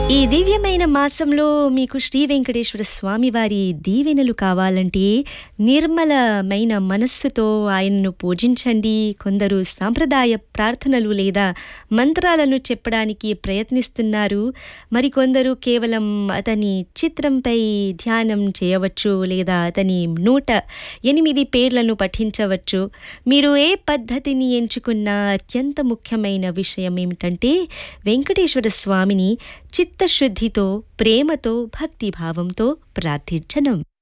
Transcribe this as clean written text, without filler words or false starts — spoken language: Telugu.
ఈ దివ్యమైన మాసంలో మీకు శ్రీ వెంకటేశ్వర స్వామి వారి దీవెనలు కావాలంటే నిర్మలమైన మనస్సుతో ఆయన్ను పూజించండి. కొందరు సాంప్రదాయ ప్రార్థనలు లేదా మంత్రాలను చెప్పడానికి ప్రయత్నిస్తున్నారు. మరికొందరు కేవలం అతని చిత్రంపై ధ్యానం చేయవచ్చు లేదా అతని 108 పేర్లను పఠించవచ్చు. మీరు ఏ పద్ధతిని ఎంచుకున్నా అత్యంత ముఖ్యమైన విషయం ఏమిటంటే వెంకటేశ్వర స్వామిని చిత్తశుద్ధితో, ప్రేమతో, భక్తిభావంతో ప్రార్థించడం.